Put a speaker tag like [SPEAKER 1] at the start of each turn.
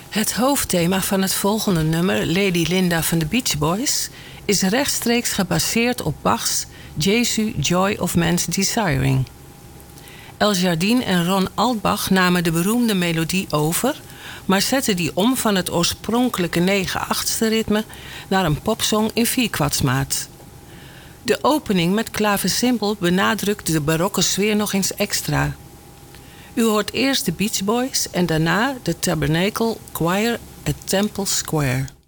[SPEAKER 1] Het hoofdthema van het volgende nummer, Lady Linda van de Beach Boys, is rechtstreeks gebaseerd op Bach's Jesu Joy of Man's Desiring. El Jardin en Ron Altbach namen de beroemde melodie over, maar zetten die om van het oorspronkelijke 9/8 ritme naar een popsong in 4/4. De opening met klavecimbal benadrukt de barokke sfeer nog eens extra. U hoort eerst de Beach Boys en daarna de Tabernacle Choir at Temple Square.